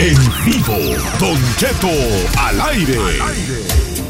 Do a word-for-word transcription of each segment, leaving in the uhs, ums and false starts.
En vivo, Don Cheto al aire. Al aire.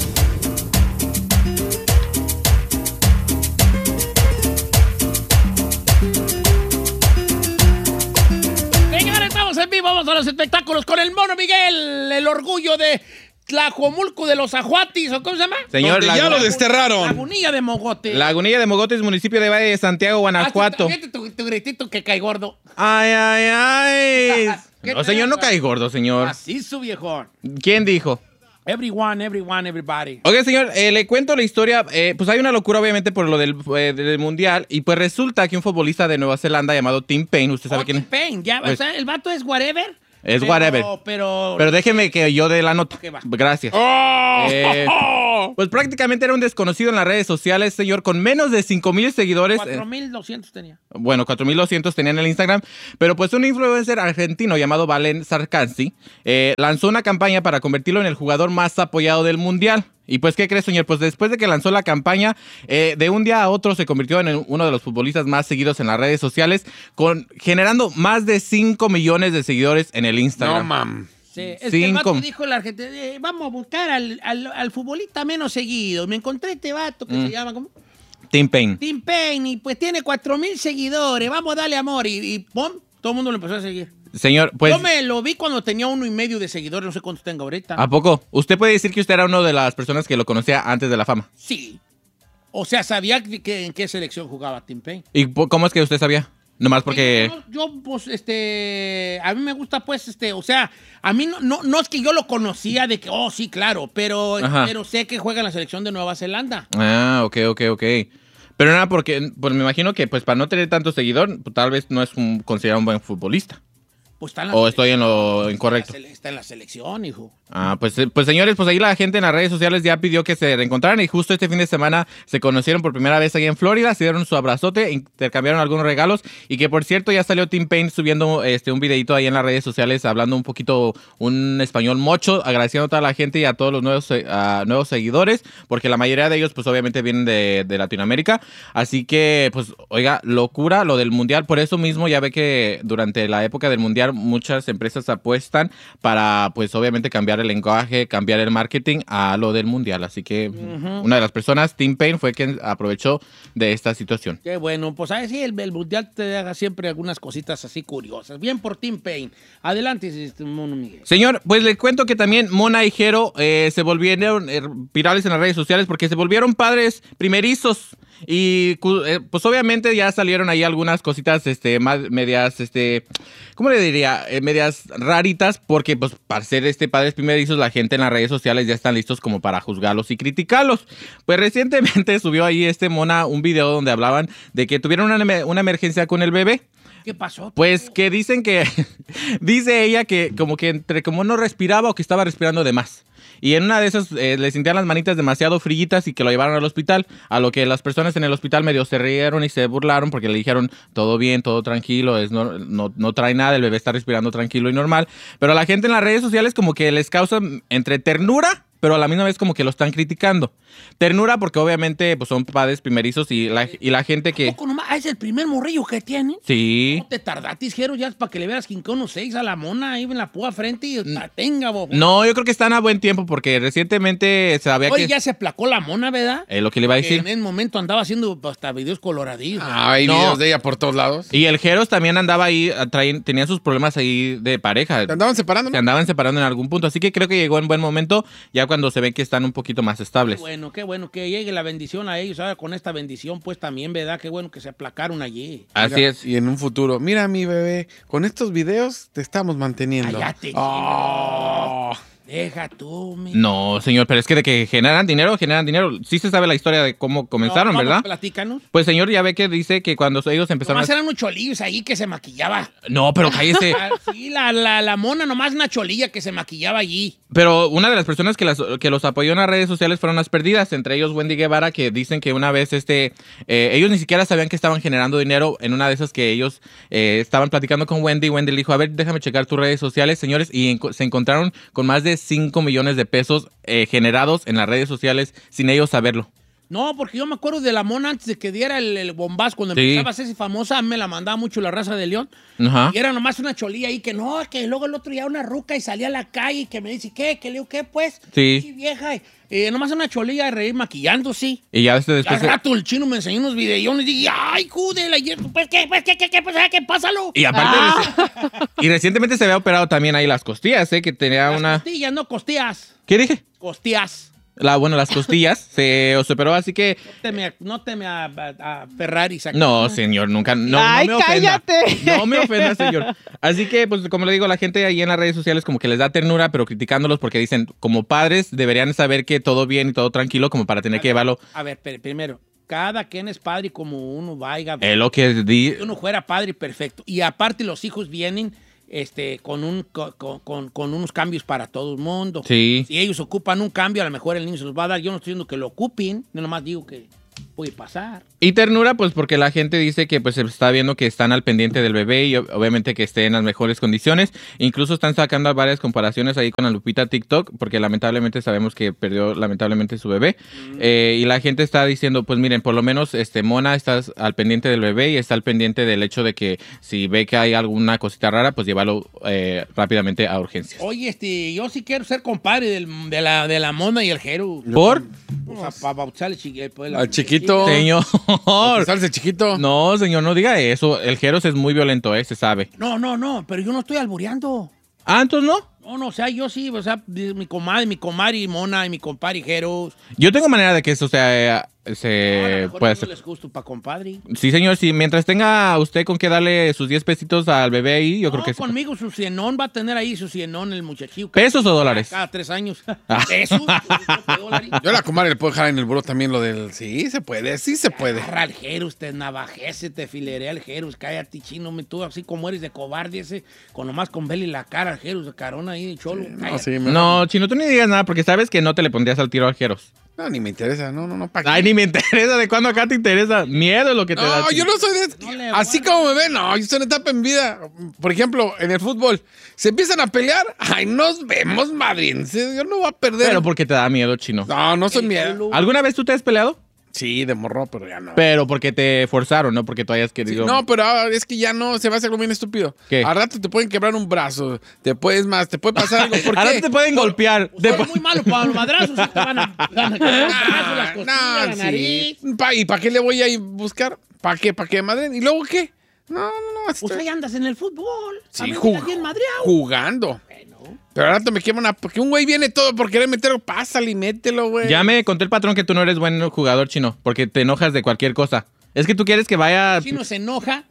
Señores, estamos en vivo, vamos a los espectáculos con el Mono Miguel, el orgullo de Tlajomulco de los Ajuatis, ¿o cómo se llama? Señor, ya lo desterraron. Lagunilla de Mogote. Lagunilla de Mogotes, municipio de Valle de Santiago, Guanajuato. Ah, tu, tu, tu gritito que cae gordo. Ay, ay, ay. No, señor, no cae gordo, señor. Así su viejón. ¿Quién dijo? Everyone, everyone, everybody. Ok, señor, eh, le cuento la historia. Eh, pues hay una locura, obviamente, por lo del, eh, del Mundial. Y pues resulta que un futbolista de Nueva Zelanda llamado Tim Payne, ¿usted sabe oh, quién es? Tim Payne, ya, pues, o sea, el vato es whatever. Es pero, whatever. Pero, pero déjeme que yo dé la nota. Okay, gracias. Oh, eh, oh. Pues prácticamente era un desconocido en las redes sociales, señor, con menos de cinco mil seguidores. cuatro mil doscientos tenía. Bueno, cuatro mil doscientos tenía en el Instagram. Pero pues un influencer argentino llamado Valen Sarkansi eh, lanzó una campaña para convertirlo en el jugador más apoyado del Mundial. Y pues, ¿qué crees, señor? Pues después de que lanzó la campaña, eh, de un día a otro se convirtió en uno de los futbolistas más seguidos en las redes sociales, con generando más de cinco millones de seguidores en el Instagram. No, mam. Sí, es que el vato dijo el argentino, eh, vamos a buscar al, al, al futbolista menos seguido. Me encontré este vato que mm. se llama, ¿cómo? Tim Payne. Tim Payne, y pues tiene cuatro mil seguidores. Vamos a darle amor. Y, y ¡pum! Todo el mundo lo empezó a seguir. Señor, pues... Yo me lo vi cuando tenía uno y medio de seguidores, no sé cuántos tengo ahorita. ¿A poco? ¿Usted puede decir que usted era una de las personas que lo conocía antes de la fama? Sí. O sea, sabía que, que, en qué selección jugaba Tim Payne. ¿Y cómo es que usted sabía? Nomás porque... Yo, yo, pues, este... A mí me gusta, pues, este... O sea, a mí no, no, no es que yo lo conocía de que... Oh, sí, claro. Pero, pero sé que juega en la selección de Nueva Zelanda. Ah, ok, ok, ok. Pero nada, porque pues me imagino que pues para no tener tanto seguidor, pues, tal vez no es un, considerado un buen futbolista. Pues está en la o estoy en lo incorrecto. Está en la selección, hijo. Ah, pues, pues señores, pues ahí la gente en las redes sociales ya pidió que se reencontraran y justo este fin de semana se conocieron por primera vez ahí en Florida, se dieron su abrazote, intercambiaron algunos regalos y que por cierto ya salió Tim Payne subiendo este un videito ahí en las redes sociales hablando un poquito un español mocho, agradeciendo a toda la gente y a todos los nuevos, uh, nuevos seguidores, porque la mayoría de ellos pues obviamente vienen de, de Latinoamérica, así que pues oiga, locura lo del Mundial, por eso mismo ya ve que durante la época del Mundial muchas empresas apuestan para pues obviamente cambiar el lenguaje, cambiar el marketing a lo del Mundial. Así que uh-huh. una de las personas, Tim Payne, fue quien aprovechó de esta situación. Qué bueno, pues a ver si el, el Mundial te haga siempre algunas cositas así curiosas. Bien por Tim Payne. Adelante, Mono Miguel. Señor, pues le cuento que también Mona y Jero eh, se volvieron eh, virales en las redes sociales porque se volvieron padres primerizos. Y eh, pues obviamente ya salieron ahí algunas cositas este, más medias, este, ¿cómo le diría? Eh, medias raritas, porque pues para ser este padres primerizos la gente en las redes sociales ya están listos como para juzgarlos y criticarlos. Pues recientemente subió ahí este Mona un video donde hablaban de que tuvieron una, una emergencia con el bebé. ¿Qué pasó? Pues que dicen que, dice ella que como que entre como no respiraba o que estaba respirando de más. Y en una de esas eh, le sentían las manitas demasiado frillitas y que lo llevaron al hospital, a lo que las personas en el hospital medio se rieron y se burlaron porque le dijeron todo bien, todo tranquilo, es no, no, no trae nada, el bebé está respirando tranquilo y normal. Pero a la gente en las redes sociales como que les causa entre ternura, pero a la misma vez como que lo están criticando. Ternura porque obviamente pues son padres primerizos y la, y la gente que... ¿Poco nomás? ¿Es el primer morrillo que tiene? Sí. ¿No te tardaste, Jero, ya para que le veas quinca unos seis a la Mona ahí en la púa frente y la tenga, bobo? No, yo creo que están a buen tiempo porque recientemente sabía Oye, que... ya se aplacó la Mona, ¿verdad? Es lo que le iba a decir. En el momento andaba haciendo hasta videos coloradillos. Ah, hay no. videos de ella por todos lados. Y el Jeros también andaba ahí, traían, tenían sus problemas ahí de pareja. ¿Se andaban separando? Se andaban separando en algún punto, así que creo que llegó en buen momento ya cuando se ven que están un poquito más estables. Qué bueno, qué bueno que llegue la bendición a ellos. Ahora con esta bendición pues también, ¿verdad? Qué bueno que se aplacaron allí. Así mira, es. Y en un futuro, mira mi bebé, con estos videos te estamos manteniendo. Cállate. Oh. Deja tú, mi... No, señor, pero es que de que generan dinero, generan dinero. Sí se sabe la historia de cómo comenzaron, no, vamos, ¿verdad? Platícanos. Pues, señor, ya ve que dice que cuando ellos empezaron nomás a... eran unos cholillos ahí que se maquillaba. No, pero cállese. Sí, la, la, la Mona nomás una cholilla que se maquillaba allí. Pero una de las personas que, las, que los apoyó en las redes sociales fueron las perdidas, entre ellos Wendy Guevara, que dicen que una vez este eh, ellos ni siquiera sabían que estaban generando dinero. En una de esas que ellos eh, estaban platicando con Wendy, Wendy le dijo, a ver, déjame checar tus redes sociales, señores, y en, se encontraron con más de cinco millones de pesos eh, generados en las redes sociales sin ellos saberlo. No, porque yo me acuerdo de la mona antes de que diera el, el bombazo, cuando Sí. empezaba a hacerse famosa, me la mandaba mucho la raza de León. Ajá. Y era nomás una cholilla ahí que no, que luego el otro ya una ruca y salía a la calle y que me dice, ¿qué? ¿Qué le digo, qué pues? Sí. Vieja. Y, eh, nomás una cholilla de reír maquillando, sí. Y ya este Y después... al rato el chino me enseñó unos videones y dije, ay, júdela, y esto, pues, ¿qué? Pues, ¿qué? ¿Qué? ¿Qué? Pues, ¿qué? Pásalo. Y aparte... reci- y recientemente se había operado también ahí las costillas, ¿eh? Que tenía Las una... costillas, no costillas. ¿Qué dije? Costillas. La, bueno, las costillas se, se operó, así que... No teme, no teme a, a, a Ferrari. Saca. No, señor, nunca. No, Ay, no me ofenda. cállate. No me ofenda, señor. Así que, pues, como le digo, la gente ahí en las redes sociales como que les da ternura, pero criticándolos porque dicen, como padres, deberían saber que todo bien y todo tranquilo como para tener que llevarlo. A ver, pero primero, cada quien es padre como uno vaya. Es lo que di... Si uno fuera padre, perfecto. Y aparte los hijos vienen este, con, un, con, con, con unos cambios para todo el mundo. Sí. Si ellos ocupan un cambio, a lo mejor el niño se los va a dar. Yo no estoy diciendo que lo ocupen, yo nomás digo que puede pasar. Y ternura, pues porque la gente dice que pues se está viendo que están al pendiente del bebé y obviamente que esté en las mejores condiciones. Incluso están sacando varias comparaciones ahí con la Lupita TikTok, porque lamentablemente sabemos que perdió lamentablemente su bebé. Mm. Eh, y la gente está diciendo, pues miren, por lo menos este Mona está al pendiente del bebé y está al pendiente del hecho de que si ve que hay alguna cosita rara, pues llévalo eh, rápidamente a urgencias. Oye, este, yo sí quiero ser compadre del, de, la, de la Mona y el Jero. ¿Por? O sea, para bautizar al chiquito. Al chiquito. Señor. Salse chiquito. No, señor, no diga eso. El Jeros es muy violento, ¿eh? Se sabe. No, no, no, pero yo no estoy albureando. Ah, entonces no. No, no, o sea, yo sí, o sea, mi comadre, mi comadre y Mona y mi compadre Jeros. Yo tengo manera de que eso sea, eh, se no, puede no hacer. les gusto para compadre. Sí, señor, sí, mientras tenga usted con que darle sus diez pesitos al bebé ahí, yo no, creo que sí. Conmigo su cienón va a tener ahí su cienón el muchachillo. ¿Pesos o dólares? Cada tres años. Ah. ¿Pesos? ¿Dólares? Yo a la comadre le puedo dejar en el buró también lo del... Sí, se puede, sí se puede. Agarra al Jeros, te navajece, te fileré al Jeros, cállate, chino, me tú así como eres de cobarde ese, con nomás con verle la cara al Jeros, de carona ahí de cholo. No, sí, me... No, Chino, tú ni digas nada porque sabes que no te le pondrías al tiro al Jeros. No, ni me interesa, no, no, no. ¿para Ay, qué? ni me interesa. ¿De cuándo acá te interesa? Miedo es lo que te da. No, yo no soy de... No le Así guardo. como me ven, no, yo soy una etapa en vida. Por ejemplo, en el fútbol, se empiezan a pelear, ay, nos vemos, madre. Yo no voy a perder. Pero porque te da miedo, Chino. No, no soy El miedo. cholo. ¿Alguna vez tú te has peleado? Sí, de morro, pero ya no. Pero porque te forzaron, no porque tú hayas Sí, querido. no, pero ahora es que ya no, se va a hacer algo bien estúpido. ¿Qué? Al rato te pueden quebrar un brazo, te puedes más, te puede pasar algo. ¿Por Ahora qué? te pueden golpear. Usted Te- es muy malo para los madrazos, te van a, van a quebrar los brazos, las costillas, Ah, la sí. nariz. Pa- ¿Y para qué le voy a ir a buscar? ¿Para qué? ¿Para qué, madre? ¿Y luego qué? No, no, no. así Usted estoy- ya andas en el fútbol. Sí, A mí me jug- andas bien madreado. jugando. Pero al rato me quema una... Porque un güey viene todo por querer meterlo. Pásale y mételo, güey. Ya me contó el patrón que tú no eres buen jugador, Chino, porque te enojas de cualquier cosa. Es que tú quieres que vaya... El chino se enoja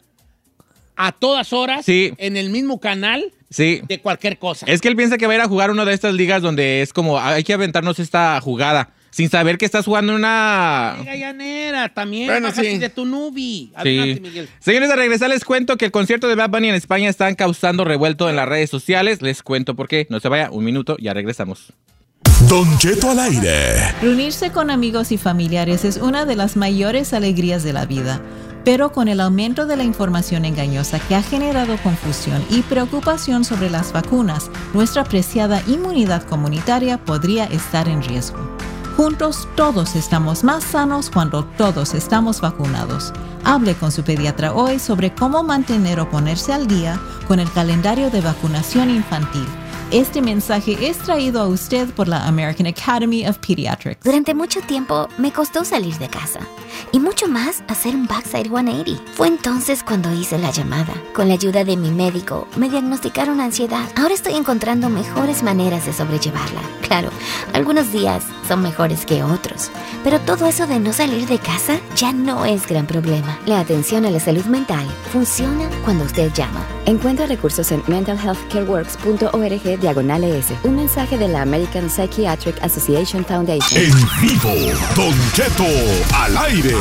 a todas horas Sí. en el mismo canal Sí. de cualquier cosa. Es que él piensa que va a ir a jugar una de estas ligas donde es como, hay que aventarnos esta jugada, sin saber que estás jugando una... Liga llanera, también. Bueno, Bájate sí. de tu nubi. Sí. Adelante, Miguel. Señores, a regresar les cuento que el concierto de Bad Bunny en España están causando revuelto en las redes sociales. Les cuento por qué. No se vaya, un minuto, ya regresamos. Don Cheto al aire. Reunirse con amigos y familiares es una de las mayores alegrías de la vida, pero con el aumento de la información engañosa que ha generado confusión y preocupación sobre las vacunas, nuestra preciada inmunidad comunitaria podría estar en riesgo. Juntos todos estamos más sanos cuando todos estamos vacunados. Hable con su pediatra hoy sobre cómo mantener o ponerse al día con el calendario de vacunación infantil. Este mensaje es traído a usted por la American Academy of Pediatrics. Durante mucho tiempo me costó salir de casa y mucho más hacer un backside ciento ochenta. Fue entonces cuando hice la llamada. Con la ayuda de mi médico me diagnosticaron ansiedad. Ahora estoy encontrando mejores maneras de sobrellevarla. Claro, algunos días son mejores que otros, pero todo eso de no salir de casa ya no es gran problema. La atención a la salud mental funciona cuando usted llama. Encuentra recursos en mental health care works punto org diagonal E S. Un mensaje de la American Psychiatric Association Foundation. En vivo, Don Cheto al aire.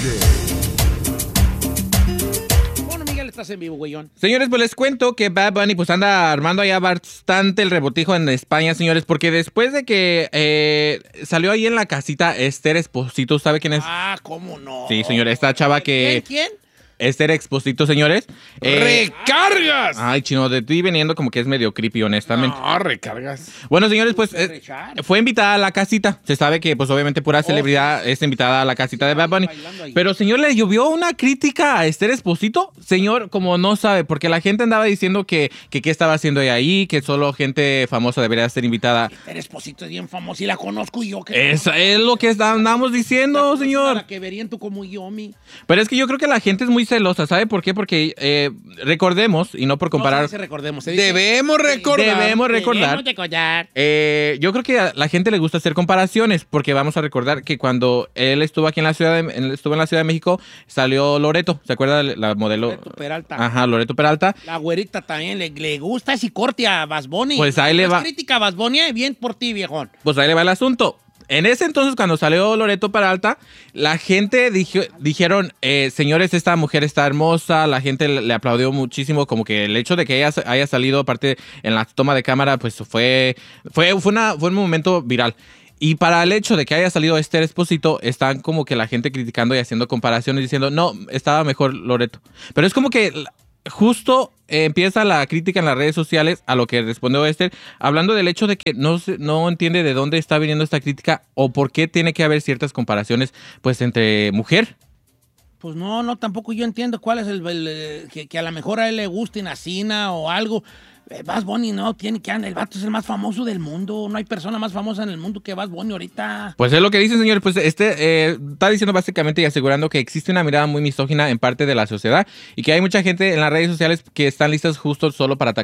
Bueno, Miguel, estás en vivo, güeyón. Señores, pues les cuento que Bad Bunny pues anda armando allá bastante el rebotijo en España, señores, porque después de que eh, salió ahí en la casita Esther Esposito, ¿sabe quién es? Ah, ¿cómo no? Sí, señor, esta chava que... ¿Quién? ¿Quién? Esther Exposito, señores. Eh, ¡Recargas! Ay, chino, de ti veniendo como que es medio creepy, honestamente. No, recargas. Bueno, señores, pues eh, fue invitada a la casita. Se sabe que, pues, obviamente, pura celebridad es invitada a la casita de Bad Bunny. Pero, señor, le llovió una crítica a Esther Exposito. Señor, como no sabe, porque la gente andaba diciendo que, que qué estaba haciendo ella ahí, que solo gente famosa debería ser invitada. Esther Exposito es bien famosa y la conozco y yo. Que Esa es lo que andamos diciendo, señor. La que verían tú como yo, mi. Pero es que yo creo que la gente es muy celosa, ¿sabe por qué? Porque eh, recordemos, y no por comparar... No se dice recordemos. Se dice, debemos recordar. Debemos recordar. Debemos recordar. Eh, yo creo que a la gente le gusta hacer comparaciones, porque vamos a recordar que cuando él estuvo aquí en la ciudad de, él estuvo en la Ciudad de México, salió Loreto, ¿se acuerda la modelo? Loreto Peralta. Ajá, Loreto Peralta. La güerita también le, le gusta ese corte a Bad Bunny. Pues ahí le va. Crítica a Bad Bunny, bien por ti, viejón. Pues ahí le va el asunto. En ese entonces, cuando salió Loreto Peralta, la gente dijo, dijeron, eh, señores, esta mujer está hermosa, la gente le, le aplaudió muchísimo, como que el hecho de que ella haya salido, aparte en la toma de cámara, pues fue, fue, fue, una, fue un momento viral. Y para el hecho de que haya salido Esther Exposito, están como que la gente criticando y haciendo comparaciones, diciendo, no, estaba mejor Loreto. Pero es como que... Justo eh, empieza la crítica en las redes sociales a lo que respondió Esther, hablando del hecho de que no, no entiende de dónde está viniendo esta crítica o por qué tiene que haber ciertas comparaciones pues entre mujer. Pues no, no, tampoco yo entiendo cuál es el... el que, que a lo mejor a él le guste Nacina o algo. Bad Bunny no, tiene que andar. El vato es el más famoso del mundo. No hay persona más famosa en el mundo que Bad Bunny ahorita. Pues es lo que dice, señor. Pues este eh, está diciendo básicamente y asegurando que existe una mirada muy misógina en parte de la sociedad y que hay mucha gente en las redes sociales que están listas justo solo para atacar